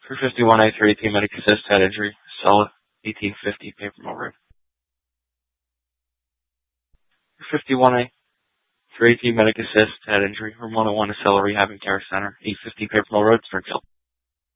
For 51A, 318 medic assist, head injury, Sulla, 1850 Paper Mill Road. For 51A, 318 medic assist, head injury, room 101 Acela Rehab and Care Center, 850 Paper Mill Road, Springfield.